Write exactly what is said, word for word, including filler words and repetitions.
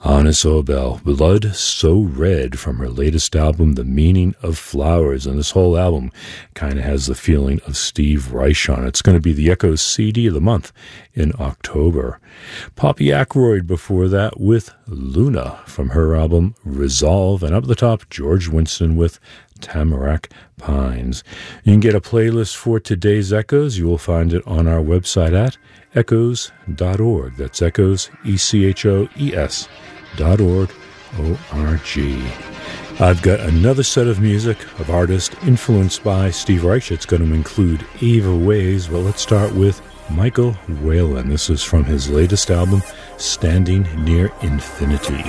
Anna Sobel, Blood So Red, from her latest album, The Meaning of Flowers. And this whole album kind of has the feeling of Steve Reich on it. It's going to be the Echoes C D of the month in October. Poppy Ackroyd before that with Luna from her album Resolve. And up at the top, George Winston with Tamarack Pines. You can get a playlist for today's Echoes. You will find it on our website at echoes dot org. That's Echoes, E C H O E S dot org, O R G. I've got another set of music of artists influenced by Steve Reich. It's going to include Eva Ways. Well, let's start with Michael Whalen. This is from his latest album, Standing Near Infinity.